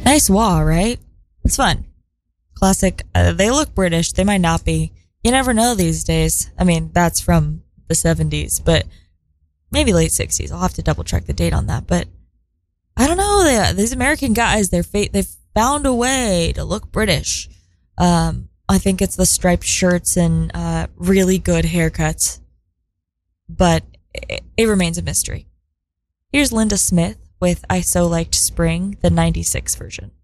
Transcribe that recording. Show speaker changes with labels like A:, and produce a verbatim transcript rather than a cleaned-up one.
A: Nice wah, right? It's fun. Classic. Uh, they look British. They might not be. You never know these days. I mean, that's from the seventies, but maybe late sixties. I'll have to double check the date on that. But I don't know. They, these American guys, they're fa- they've found a way to look British. Um, I think it's the striped shirts and uh, really good haircuts. But it, it remains a mystery. Here's Linda Smith with I So Liked Spring, the ninety-six version.